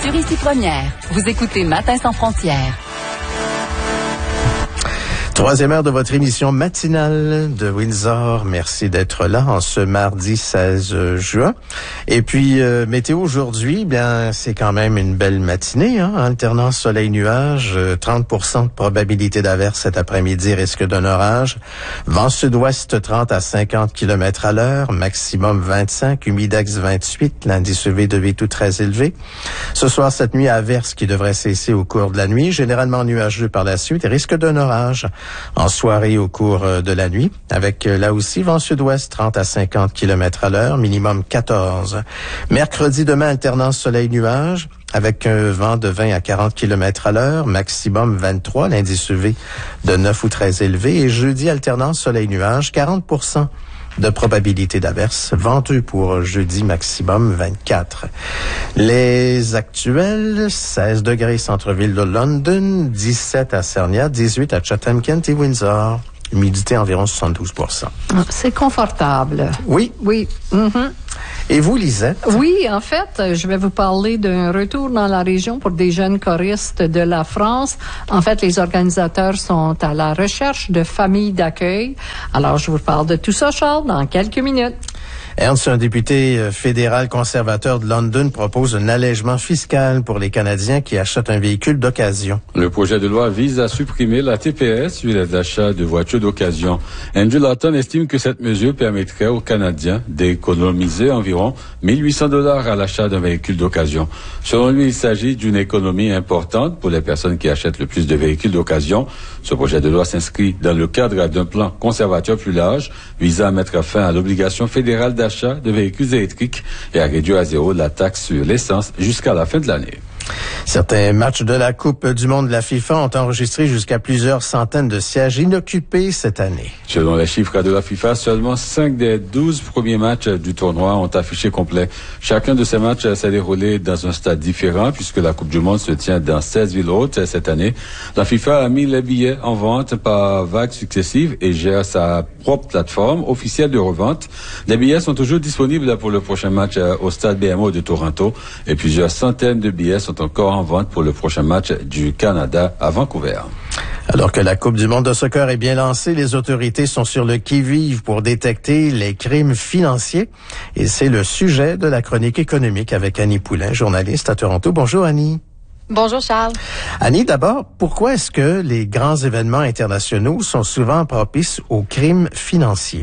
ici Première. Vous écoutez Matin sans frontières. Troisième heure de votre émission matinale de Windsor. Merci d'être là en ce mardi 16 juin. Et puis, météo aujourd'hui, bien, c'est quand même une belle matinée, hein? Alternance soleil-nuage, 30% de probabilité d'averse cet après-midi, risque d'un orage. Vent sud-ouest 30 à 50 km à l'heure, maximum 25, humidex 28, l'indice UV devait tout très élevé. Ce soir, cette nuit, averse qui devrait cesser au cours de la nuit, généralement nuageux par la suite et risque d'un orage en soirée au cours de la nuit, avec là aussi vent sud-ouest 30 à 50 km à l'heure, minimum 14. Mercredi, demain, alternance soleil-nuage, avec un vent de 20 à 40 km à l'heure, maximum 23, l'indice UV de 9 ou très élevé. Et jeudi, alternance soleil-nuage, 40% de probabilité d'averse, venteux pour jeudi, maximum 24. Les actuels, 16 degrés centre-ville de London, 17 à Sarnia, 18 à Chatham-Kent et Windsor. Humidité environ 72%. C'est confortable. Oui. Oui. Mm-hmm. Et vous, Lisette? Oui, en fait, je vais vous parler d'un retour dans la région pour des jeunes choristes de la France. En fait, les organisateurs sont à la recherche de familles d'accueil. Alors, je vous parle de tout ça, Charles, dans quelques minutes. Ernst, un député fédéral conservateur de London, propose un allègement fiscal pour les Canadiens qui achètent un véhicule d'occasion. Le projet de loi vise à supprimer la TPS sur les achats de voitures d'occasion. Andrew Lawton estime que cette mesure permettrait aux Canadiens d'économiser environ 1 800 $ à l'achat d'un véhicule d'occasion. Selon lui, il s'agit d'une économie importante pour les personnes qui achètent le plus de véhicules d'occasion. Ce projet de loi s'inscrit dans le cadre d'un plan conservateur plus large visant à mettre fin à l'obligation fédérale d'achat de véhicules électriques et à réduire à zéro la taxe sur l'essence jusqu'à la fin de l'année. Certains matchs de la Coupe du monde de la FIFA ont enregistré jusqu'à plusieurs centaines de sièges inoccupés cette année. Selon les chiffres de la FIFA, seulement 5 des 12 premiers matchs du tournoi ont affiché complet. Chacun de ces matchs s'est déroulé dans un stade différent puisque la Coupe du monde se tient dans 16 villes hautes cette année. La FIFA a mis les billets en vente par vagues successives et gère sa propre plateforme officielle de revente. Les billets sont toujours disponibles pour le prochain match au stade BMO de Toronto et plusieurs centaines de billets sont encore en vente pour le prochain match du Canada à Vancouver. Alors que la Coupe du monde de soccer est bien lancée, les autorités sont sur le qui-vive pour détecter les crimes financiers. Et c'est le sujet de la chronique économique avec Annie Poulain, journaliste à Toronto. Bonjour Annie. Bonjour Charles. Annie, d'abord, pourquoi est-ce que les grands événements internationaux sont souvent propices aux crimes financiers?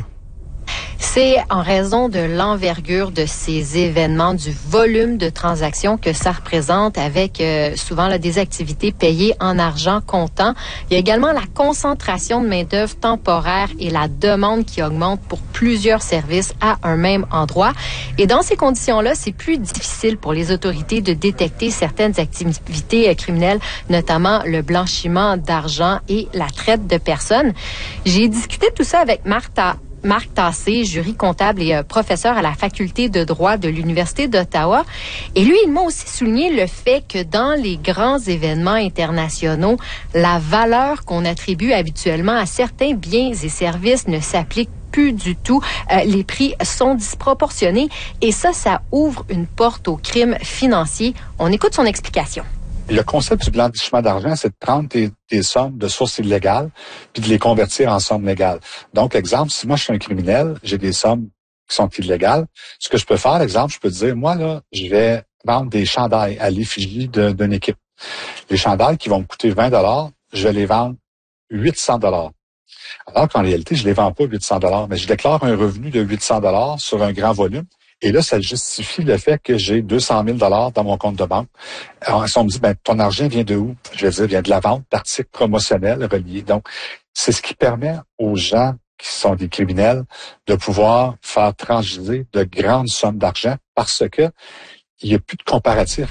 C'est en raison de l'envergure de ces événements, du volume de transactions que ça représente avec souvent là, des activités payées en argent comptant. Il y a également la concentration de main-d'œuvre temporaire et la demande qui augmente pour plusieurs services à un même endroit. Et dans ces conditions-là, c'est plus difficile pour les autorités de détecter certaines activités criminelles, notamment le blanchiment d'argent et la traite de personnes. J'ai discuté de tout ça avec Marc Tassé, jury comptable et professeur à la faculté de droit de l'Université d'Ottawa. Et lui, il m'a aussi souligné le fait que dans les grands événements internationaux, la valeur qu'on attribue habituellement à certains biens et services ne s'applique plus du tout. Les prix sont disproportionnés et ça ouvre une porte aux crimes financiers. On écoute son explication. Le concept du blanchiment d'argent, c'est de prendre tes sommes de sources illégales puis de les convertir en sommes légales. Donc, exemple, si moi je suis un criminel, j'ai des sommes qui sont illégales, ce que je peux faire, exemple, je peux dire, moi là, je vais vendre des chandails à l'effigie d'une équipe. Les chandails qui vont me coûter 20 $, je vais les vendre 800 $. Alors qu'en réalité, je les vends pas 800 $, mais je déclare un revenu de 800 $ sur un grand volume. Et là, ça justifie le fait que j'ai 200 000 $ dans mon compte de banque. Alors, si on me dit, ton argent vient de où? Je vais dire, vient de la vente d'articles promotionnels reliés. Donc, c'est ce qui permet aux gens qui sont des criminels de pouvoir faire transiger de grandes sommes d'argent parce que il n'y a plus de comparatif.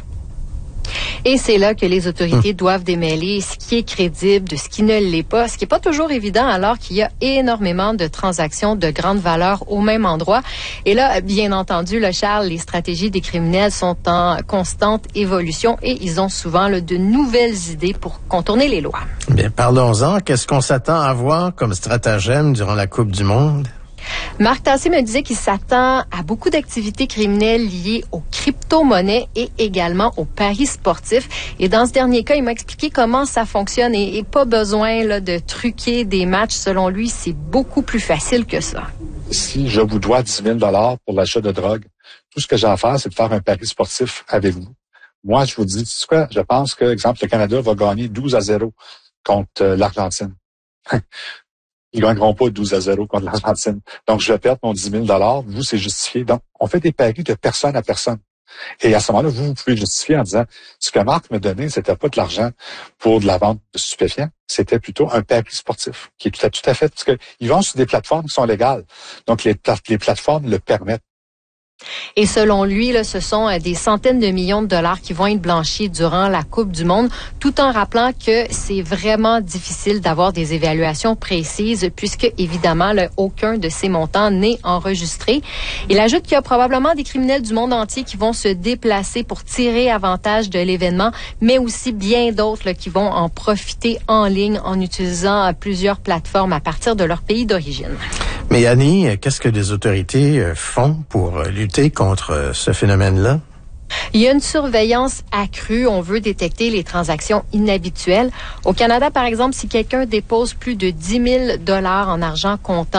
Et c'est là que les autorités doivent démêler ce qui est crédible de ce qui ne l'est pas, ce qui n'est pas toujours évident alors qu'il y a énormément de transactions de grande valeur au même endroit. Et là, bien entendu, Charles, les stratégies des criminels sont en constante évolution et ils ont souvent de nouvelles idées pour contourner les lois. Bien, parlons-en. Qu'est-ce qu'on s'attend à voir comme stratagème durant la Coupe du monde? Marc Tassé me disait qu'il s'attend à beaucoup d'activités criminelles liées aux crypto-monnaies et également aux paris sportifs. Et dans ce dernier cas, il m'a expliqué comment ça fonctionne et pas besoin là, de truquer des matchs. Selon lui, c'est beaucoup plus facile que ça. Si je vous dois 10 000 $ pour l'achat de drogue, tout ce que j'ai à faire, c'est de faire un pari sportif avec vous. Moi, je vous dis, tu sais quoi, je pense que, exemple, le Canada va gagner 12-0 contre l'Argentine. Ils gagneront pas 12-0 contre l'Argentine. Donc, je vais perdre mon 10 000 $. Vous, c'est justifié. Donc, on fait des paris de personne à personne. Et à ce moment-là, vous pouvez justifier en disant, ce que Marc me donnait, c'était pas de l'argent pour de la vente de stupéfiants, c'était plutôt un pari sportif, qui est tout à fait, parce que ils vont sur des plateformes qui sont légales. Donc, les plateformes le permettent. Et selon lui, là, ce sont des centaines de millions de dollars qui vont être blanchis durant la Coupe du Monde, tout en rappelant que c'est vraiment difficile d'avoir des évaluations précises puisque, évidemment, aucun de ces montants n'est enregistré. Il ajoute qu'il y a probablement des criminels du monde entier qui vont se déplacer pour tirer avantage de l'événement, mais aussi bien d'autres là, qui vont en profiter en ligne en utilisant plusieurs plateformes à partir de leur pays d'origine. Mais Annie, qu'est-ce que les autorités font pour lutter contre ce phénomène-là? Il y a une surveillance accrue. On veut détecter les transactions inhabituelles. Au Canada, par exemple, si quelqu'un dépose plus de 10 000 $ en argent comptant